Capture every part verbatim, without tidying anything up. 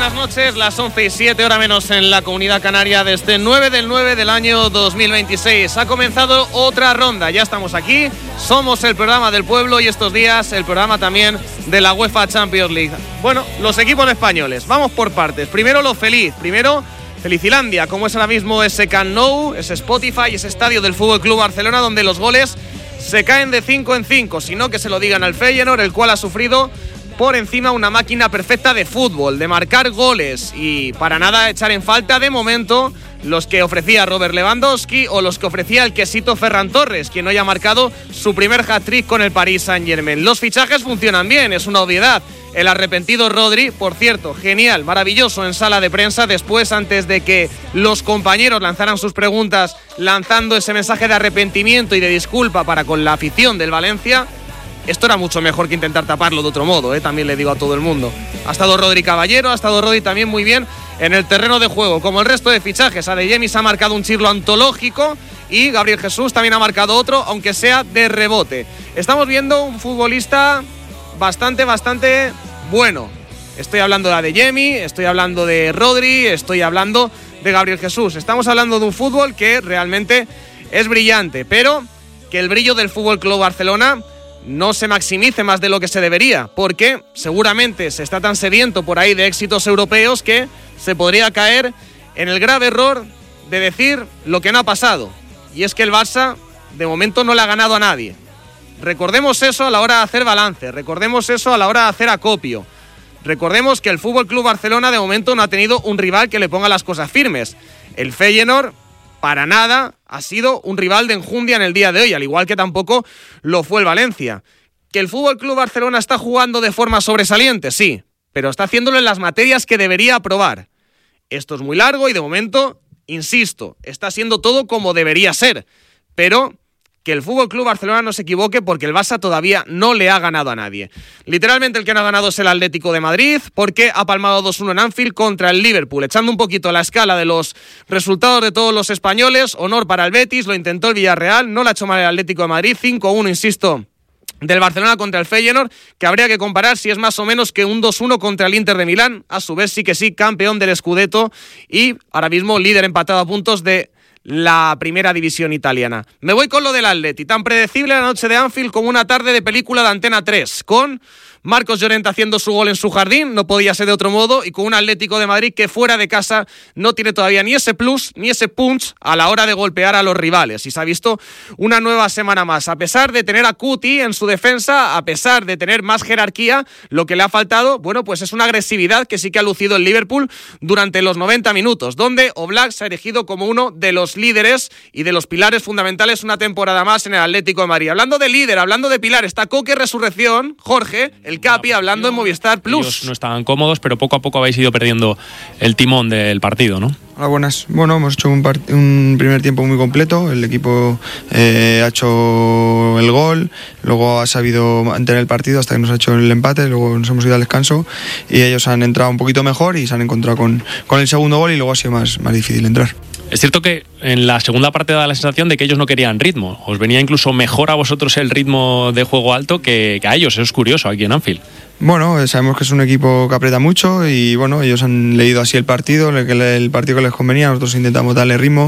buenas noches, las once y siete, hora menos en la Comunidad Canaria, de este nueve del nueve del año dos mil veintiséis. Ha comenzado otra ronda, ya estamos aquí, somos el programa del pueblo y estos días el programa también de la UEFA Champions League. Bueno, los equipos españoles, vamos por partes. Primero lo feliz, primero Felicilandia, como es ahora mismo ese Camp Nou, ese Spotify, ese estadio del F C Barcelona, donde los goles se caen de cinco en cinco, sino que se lo digan al Feyenoord, el cual ha sufrido por encima una máquina perfecta de fútbol, de marcar goles y para nada echar en falta de momento los que ofrecía Robert Lewandowski o los que ofrecía el quesito Ferran Torres, quien hoy ha marcado su primer hat-trick con el Paris Saint-Germain. Los fichajes funcionan bien, es una obviedad. El arrepentido Rodri, por cierto, genial, maravilloso en sala de prensa, después, antes de que los compañeros lanzaran sus preguntas, lanzando ese mensaje de arrepentimiento y de disculpa para con la afición del Valencia. Esto era mucho mejor que intentar taparlo de otro modo, ¿eh? También le digo a todo el mundo. Ha estado Rodri Caballero, ha estado Rodri también muy bien en el terreno de juego. Como el resto de fichajes, Adeyemi se ha marcado un chirlo antológico y Gabriel Jesús también ha marcado otro, aunque sea de rebote. Estamos viendo un futbolista bastante, bastante bueno. Estoy hablando de Adeyemi, estoy hablando de Rodri, estoy hablando de Gabriel Jesús. Estamos hablando de un fútbol que realmente es brillante, pero que el brillo del F C Barcelona no se maximice más de lo que se debería, porque seguramente se está tan sediento por ahí de éxitos europeos que se podría caer en el grave error de decir lo que no ha pasado, y es que el Barça de momento no le ha ganado a nadie. Recordemos eso a la hora de hacer balance, recordemos eso a la hora de hacer acopio, recordemos que el F C Barcelona de momento no ha tenido un rival que le ponga las cosas firmes. El Feyenoord para nada ha sido un rival de enjundia en el día de hoy, al igual que tampoco lo fue el Valencia. ¿Que el F C Barcelona está jugando de forma sobresaliente? Sí, pero está haciéndolo en las materias que debería aprobar. Esto es muy largo y de momento, insisto, está siendo todo como debería ser, pero que el F C Barcelona no se equivoque, porque el Barça todavía no le ha ganado a nadie. Literalmente el que no ha ganado es el Atlético de Madrid, porque ha palmado dos uno en Anfield contra el Liverpool. Echando un poquito la escala de los resultados de todos los españoles, honor para el Betis, lo intentó el Villarreal, no la ha hecho mal el Atlético de Madrid, cinco uno, insisto, del Barcelona contra el Feyenoord, que habría que comparar si es más o menos que un dos uno contra el Inter de Milán, a su vez sí que sí, campeón del Scudetto y ahora mismo líder empatado a puntos de la primera división italiana. Me voy con lo del Atleti, tan predecible la noche de Anfield como una tarde de película de Antena tres, con Marcos Llorente haciendo su gol en su jardín, no podía ser de otro modo, y con un Atlético de Madrid que fuera de casa no tiene todavía ni ese plus, ni ese punch a la hora de golpear a los rivales, y se ha visto una nueva semana más. A pesar de tener a Cuti en su defensa, a pesar de tener más jerarquía, lo que le ha faltado, bueno, pues es una agresividad que sí que ha lucido el Liverpool durante los noventa minutos, donde Oblak se ha erigido como uno de los líderes y de los pilares fundamentales una temporada más en el Atlético de Madrid. Hablando de líder, hablando de pilar, está Coque Resurrección, Jorge, el Capi, hablando en Movistar Plus. Ellos no estaban cómodos, pero poco a poco habéis ido perdiendo el timón del partido, ¿no? Hola, buenas. Bueno, hemos hecho un, part- un primer tiempo muy completo. El equipo eh, ha hecho el gol, luego ha sabido mantener el partido hasta que nos ha hecho el empate, luego nos hemos ido al descanso y ellos han entrado un poquito mejor y se han encontrado con, con el segundo gol y luego ha sido más, más difícil entrar. Es cierto que en la segunda parte da la sensación de que ellos no querían ritmo. Os venía incluso mejor a vosotros el ritmo de juego alto que, que a ellos. Eso es curioso aquí en Anfield. Bueno, sabemos que es un equipo que aprieta mucho y bueno, ellos han leído así el partido, el, el partido que les convenía. Nosotros intentamos darle ritmo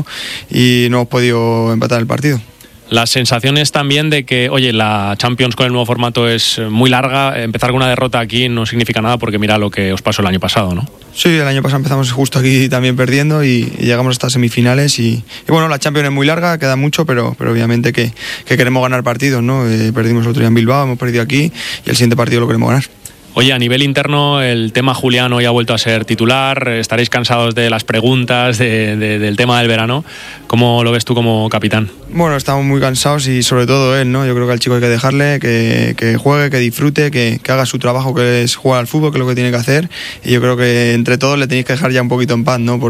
y no hemos podido empatar el partido. Las sensaciones también de que, oye, la Champions con el nuevo formato es muy larga. Empezar con una derrota aquí no significa nada, porque mira lo que os pasó el año pasado, ¿no? Sí, el año pasado empezamos justo aquí también perdiendo y, y llegamos hasta semifinales y, y bueno, la Champions es muy larga, queda mucho, pero, pero obviamente que, que queremos ganar partidos, ¿no? Eh, perdimos el otro día en Bilbao, hemos perdido aquí y el siguiente partido lo queremos ganar. Oye, a nivel interno, el tema Julián hoy ha vuelto a ser titular. Estaréis cansados de las preguntas, de, de, del tema del verano. ¿Cómo lo ves tú como capitán? Bueno, estamos muy cansados y sobre todo él, ¿no? Yo creo que al chico hay que dejarle que, que juegue, que disfrute, que, que haga su trabajo, que es jugar al fútbol, que es lo que tiene que hacer. Y yo creo que entre todos le tenéis que dejar ya un poquito en paz, ¿no? Porque